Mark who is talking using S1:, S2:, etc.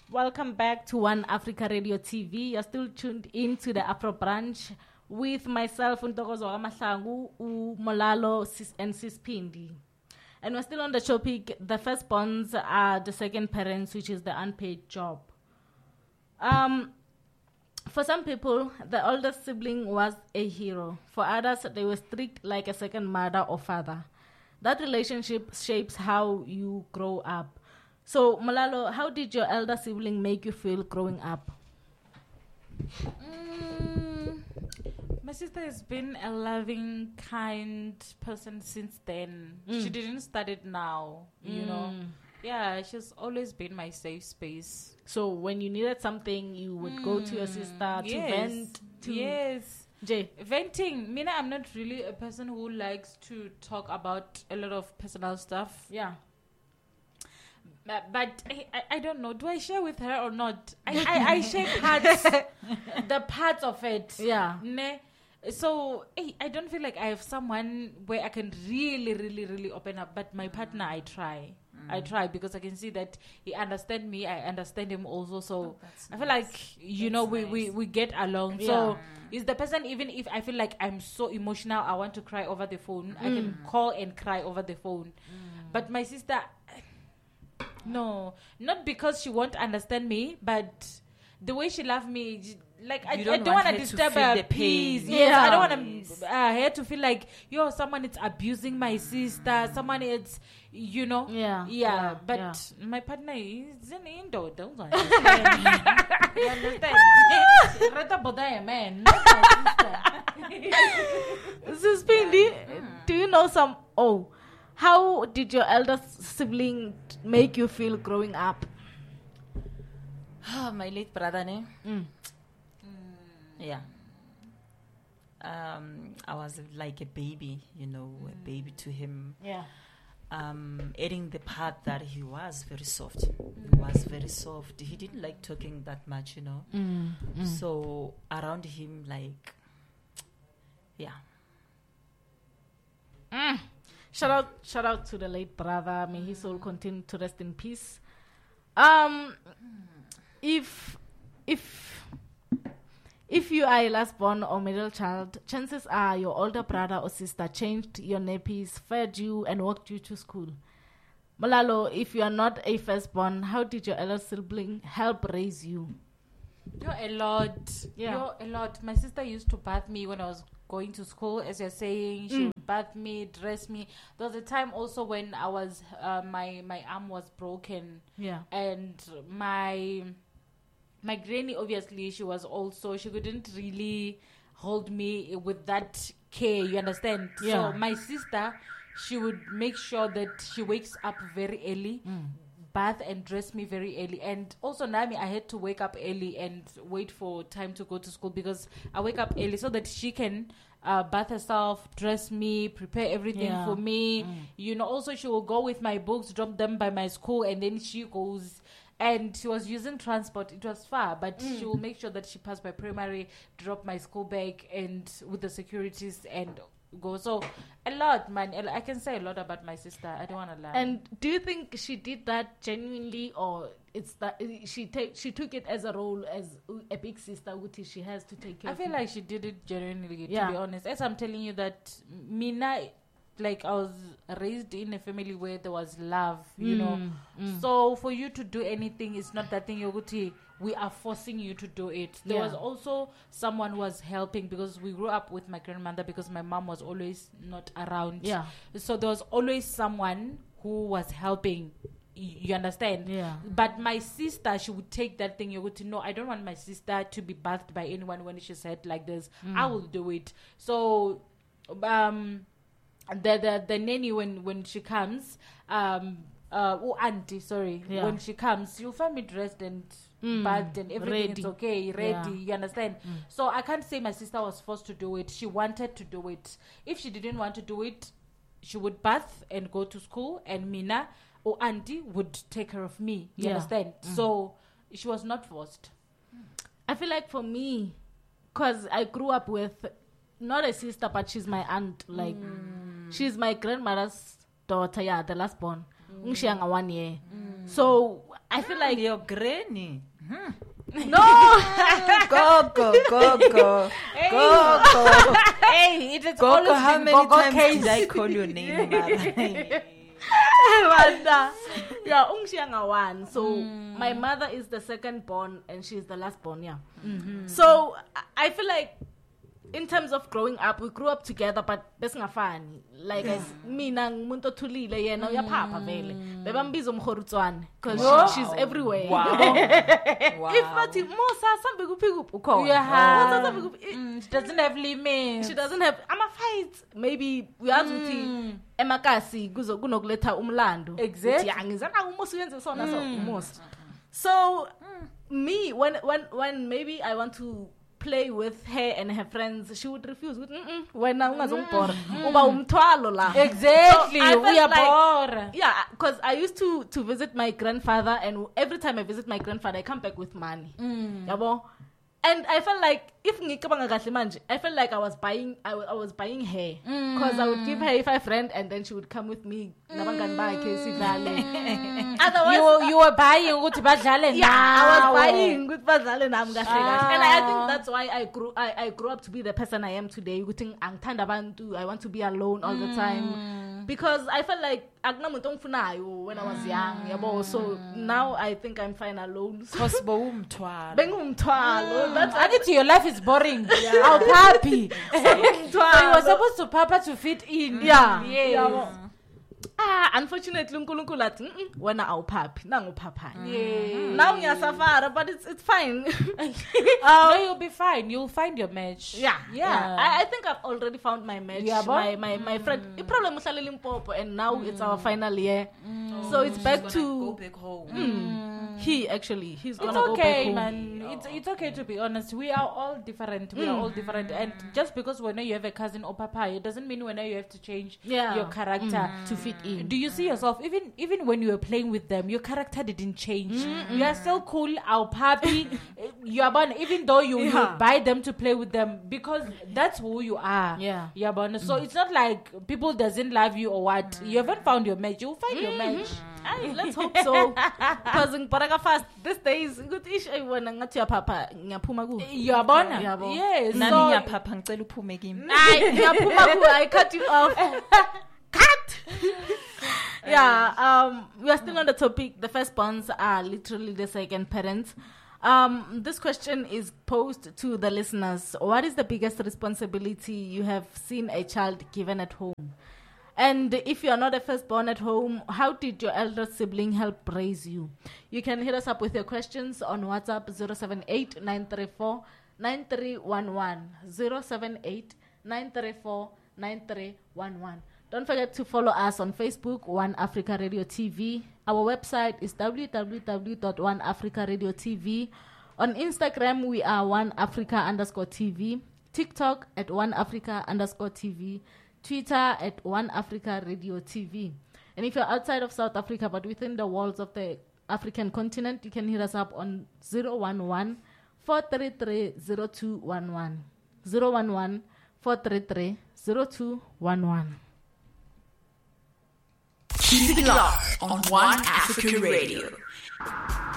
S1: Welcome back to One Africa Radio TV. You're still tuned in to the Afro Branch with myself, Ntokozo Mahlangu, Molalo, and Sispindi. And we're still on the topic, the firstborns are the second parents, which is the unpaid job. For some people, the oldest sibling was a hero. For others, they were strict like a second mother or father. That relationship shapes how you grow up. So, Molalo, how did your elder sibling make you feel growing up?
S2: My sister has been a loving, kind person since then. She didn't start it now, you know. Yeah, she's always been my safe space.
S1: So when you needed something, you would go to your sister to vent.
S2: Yes.
S1: Jay.
S2: Venting. Mina, I'm not really a person who likes to talk about a lot of personal stuff.
S1: Yeah.
S2: But I don't know. Do I share with her or not? I share parts, the parts of it.
S1: Yeah.
S2: Ne? So I don't feel like I have someone where I can really open up. But my partner, I try. I try because I can see that he understands me. I understand him also. So I feel like, we get along. Yeah. So he's the person, even if I feel like I'm so emotional, I want to cry over the phone. I can call and cry over the phone. But my sister, no, not because she won't understand me, but the way she loves me, like I don't want to disturb her peace.
S1: Yeah.
S2: Yes, I don't want her to feel like someone is abusing my sister. Someone is,
S1: Yeah.
S2: But my partner is an Indo. Don't understand. You understand? Rata bodaya man, not my sister.
S1: Sispindi, do you know some? Oh, how did your elder sibling make you feel growing up?
S3: My late brother, ne? Yeah. I was like a baby, a baby to him.
S1: Yeah.
S3: Adding the part that he was very soft. He was very soft. He didn't like talking that much, So around him, like, yeah.
S1: Shout out to the late brother. May his soul continue to rest in peace. If you are a last born or middle child, chances are your older brother or sister changed your nappies, fed you, and walked you to school. Molalo, if you are not a firstborn, how did your elder sibling help raise you?
S2: A lot.
S1: Yeah.
S2: A lot. My sister used to bath me when I was going to school, as you're saying. She would bath me, dress me. There was a time also when I was, my arm was broken.
S1: Yeah.
S2: And my granny, obviously, she couldn't really hold me with that care, you understand?
S1: Yeah.
S2: So my sister, she would make sure that she wakes up very early, bath and dress me very early. And also, Nami, I had to wake up early and wait for time to go to school because I wake up early so that she can bath herself, dress me, prepare everything for me. Also, she will go with my books, drop them by my school, and then she goes. And she was using transport. It was far, but she will make sure that she passed by primary, drop my school bag, and with the securities and go. So a lot, man. I can say a lot about my sister. I don't want to lie.
S1: And do you think she did that genuinely, or it's that she took it as a role, as a big sister, which she has to take care of?
S2: I feel like she did it genuinely, to be honest. As I'm telling you that Mina, like, I was raised in a family where there was love, So for you to do anything, it's not that thing, we are forcing you to do it. There was also someone who was helping because we grew up with my grandmother because my mom was always not around.
S1: Yeah.
S2: So there was always someone who was helping. You understand?
S1: Yeah.
S2: But my sister, she would take that thing. No, I don't want my sister to be bathed by anyone when she said like this. I will do it. So, the nanny when she comes, auntie, sorry, when she comes, you'll find me dressed and bathed and everything
S1: ready.
S2: is okay, ready. You understand? So I can't say my sister was forced to do it. She wanted to do it. If she didn't want to do it, she would bath and go to school, and Mina or auntie would take care of me. You understand? So she was not forced.
S1: I feel like for me, because I grew up with not a sister, but she's my aunt. Like, she's my grandmother's daughter, the last born. Ngishiyanga 1 year. So I feel like
S3: your granny.
S1: no.
S3: Go.
S2: Hey, it is
S3: Go.
S2: always
S3: How
S2: been
S3: many
S2: Gogo
S3: times
S2: case.
S3: did I call your name, Mara?
S1: Wanda. Yeah, Ungshianga one. So my mother is the second born and she's the last born. Yeah. So I feel like in terms of growing up, we grew up together, but besingafani. Like as mina ngumuntu othulile yena uyaphapha vele. Bebambiza umkhorutswane because she's everywhere.
S3: Wow.
S1: If bathi Musa sambe kuphi kuphi ukhona.
S2: Yeah. She doesn't have limits.
S1: She doesn't have ama-fights. Maybe uyazi ukuthi emakasi kunokuletha umlando.
S2: Exactly.
S1: Ngizana umusa uyenze sona so umusa. So me when maybe I want to play with her and her friends, she would refuse. Wena ungazongibhora uba umthwalo la.
S2: Exactly.
S1: So
S2: We are bored.
S1: yeah, because I used to visit my grandfather, and every time I visit my grandfather, I come back with money. Yabo? And I felt like if ngicabanga kahle manje, I felt like I was buying her because I would give her 5 rand and then she would come with me. Nabangani bakhe sidlale. Otherwise
S2: You were buying ukuthi badlale
S1: yeah, I
S2: nawe.
S1: was buying good badlale nami kahle kahle. And I think that's why I grew up to be the person I am today. Ukuthi angithanda abantu, I want to be alone all the time because I felt like akunamuntu ongifunayo when I was young. Yabo? So now I think I'm fine alone. So
S3: Umthwalo.
S1: bengumthwalo. That's
S2: I think your life is boring. Our puppy. So you were supposed to papa to fit in.
S1: Yeah.
S2: Yes.
S1: Yabo? Unfortunately uNkulunkulu athi wena awuphaphi nanguphaphayo. Now ngiyasafara but it's fine.
S2: No, you'll be fine. You'll find your match.
S1: Yeah.
S2: Yeah.
S1: I think I've already found my match.
S2: Yeah,
S1: my friend. The problem is Limpopo, and now it's our final year, so it's back
S3: Go
S1: to
S3: back home.
S1: he's gonna
S2: It's
S1: go back
S2: okay,
S1: home.
S2: man. It's okay to be honest. We are all different. We are all different, and just because when you have a cousin or papa, it doesn't mean when you have to change your character
S1: to fit in.
S2: Do you see yourself even when you were playing with them, your character didn't change. You are still cool, our puppy. You are born, even though you buy them to play with them because that's who you are.
S1: Yeah.
S2: You are born. So it's not like people doesn't love you or what. You haven't found your match. You'll find your match.
S1: Let's hope so. Because in Paraga fast these days, good ish I wanna ngathi ya papa ngiyaphuma ku.
S2: You are born.
S1: Yabo.
S2: Yes.
S3: Nani
S2: So
S3: ngiyaphapha ngicela uphume kimi.
S1: Ngiyaphuma ku. I cut you off. Cut. Yeah, we are still on the topic. The firstborns are literally the second parents. This question is posed to the listeners. What is the biggest responsibility you have seen a child given at home? And if you are not a firstborn at home, how did your elder sibling help raise you? You can hit us up with your questions on WhatsApp 078-934-9311. 078-934-9311. Don't forget to follow us on Facebook, One Africa Radio TV. Our website is www.oneafricaradiotv. On Instagram, we are OneAfrica_TV. TikTok at OneAfrica_TV. Twitter at One Africa Radio TV. And if you're outside of South Africa but within the walls of the African continent, you can hit us up on 011-433-0211. 011-433-0211.
S4: Keep it locked on One Africa Radio.